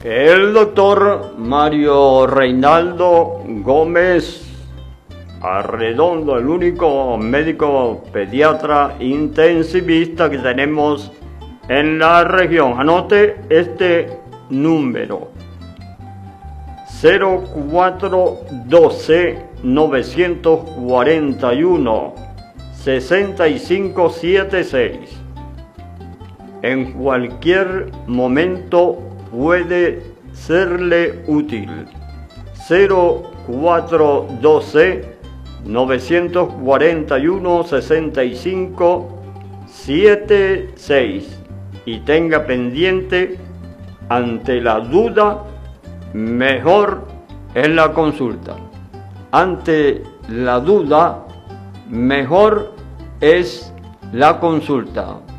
El doctor Mario Reinaldo Gómez Arredondo, el único médico pediatra intensivista que tenemos en la región. Anote este número: 0412 941 6576. En cualquier momento puede serle útil. 0412 941 6576. Y tenga pendiente, ante la duda, mejor es la consulta. Ante la duda, mejor es la consulta.